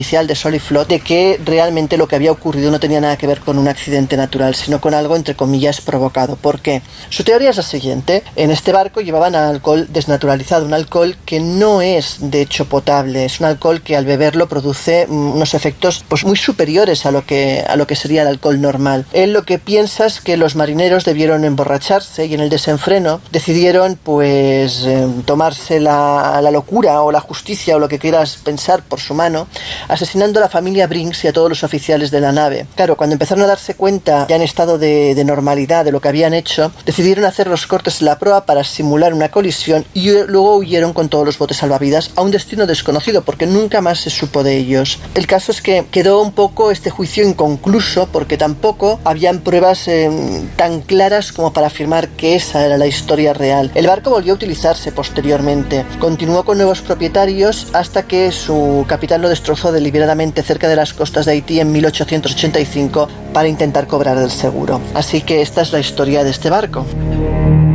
de Soliflot de que realmente lo que había ocurrido no tenía nada que ver con un accidente natural, sino con algo entre comillas provocado. ¿Por qué? Su teoría es la siguiente: en este barco llevaban alcohol desnaturalizado, un alcohol que no es de hecho potable, es un alcohol que al beberlo produce unos efectos pues muy superiores a lo que sería el alcohol normal. Él lo que piensa es que los marineros debieron emborracharse y en el desenfreno decidieron pues tomarse la locura o la justicia o lo que quieras pensar por su mano, asesinando a la familia Brinks y a todos los oficiales de la nave. Claro, cuando empezaron a darse cuenta ya en estado de normalidad de lo que habían hecho, decidieron hacer los cortes en la proa para simular una colisión y luego huyeron con todos los botes salvavidas a un destino desconocido porque nunca más se supo de ellos. El caso es que quedó un poco este juicio inconcluso porque tampoco habían pruebas tan claras como para afirmar que esa era la historia real. El barco volvió a utilizarse posteriormente, continuó con nuevos propietarios hasta que su capitán lo destrozó deliberadamente cerca de las costas de Haití en 1885 para intentar cobrar el seguro. Así que esta es la historia de este barco.